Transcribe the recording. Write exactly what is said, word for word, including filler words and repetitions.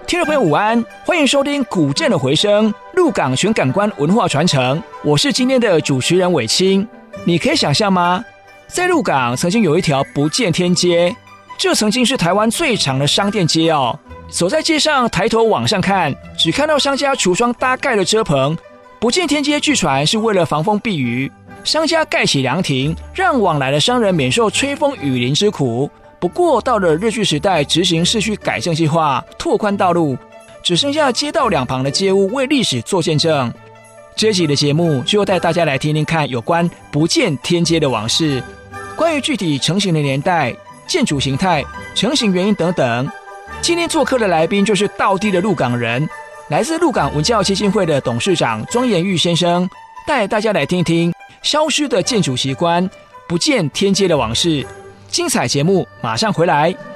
听众朋友午安，欢迎收听古镇的回声，鹿港全感官文化传承。我是今天的主持人伟清。你可以想象吗？在鹿港曾经有一条不见天街，这曾经是台湾最长的商店街哦。走在街上，抬头往上看，只看到商家橱窗搭盖的遮棚。不见天街据传是为了防风避雨，商家盖起凉亭，让往来的商人免受吹风雨淋之苦。不过到了日据时代，执行市区改正计划，拓宽道路，只剩下街道两旁的街屋为历史做见证。这一集的节目就带大家来听听看有关不见天街的往事，关于具体成型的年代、建筑形态、成型原因等等。今天做客的来宾就是道地的鹿港人，来自鹿港文教基金会的董事长庄延玉先生，带大家来听听消失的建筑习惯、不见天街的往事。精彩节目马上回来。